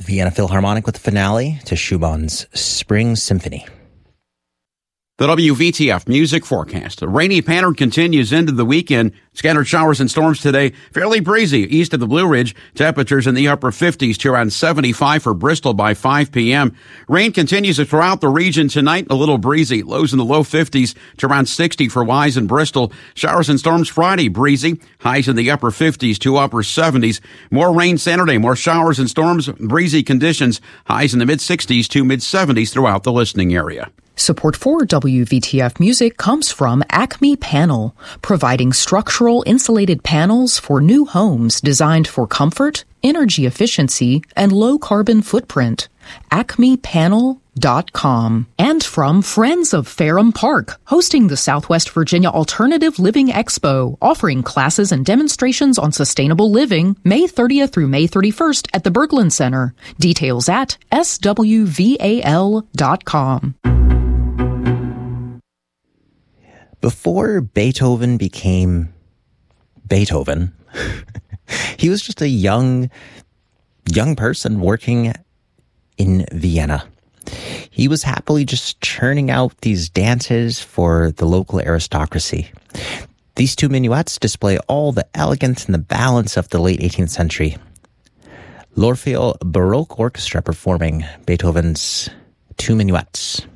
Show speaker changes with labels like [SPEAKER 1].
[SPEAKER 1] Vienna Philharmonic with the finale to Schumann's Spring Symphony.
[SPEAKER 2] The WVTF music forecast. A rainy pattern continues into the weekend. Scattered showers and storms today. Fairly breezy east of the Blue Ridge. Temperatures in the upper 50s to around 75 for Bristol by 5 p.m. Rain continues throughout the region tonight. A little breezy. Lows in the low 50s to around 60 for Wise and Bristol. Showers and storms Friday. Breezy. Highs in the upper 50s to upper 70s. More rain Saturday. More showers and storms. Breezy conditions. Highs in the mid 60s to mid 70s throughout the listening area.
[SPEAKER 3] Support for WVTF Music comes from Acme Panel, providing structural insulated panels for new homes designed for comfort, energy efficiency, and low carbon footprint. acmepanel.com. And from Friends of Ferrum Park, hosting the Southwest Virginia Alternative Living Expo, offering classes and demonstrations on sustainable living May 30th through May 31st at the Berglund Center. Details at swval.com.
[SPEAKER 1] Before Beethoven became Beethoven, he was just a young person working in Vienna. He was happily just churning out these dances for the local aristocracy. These two minuets display all the elegance and the balance of the late 18th century. L'Orfeo Baroque Orchestra performing Beethoven's two minuets.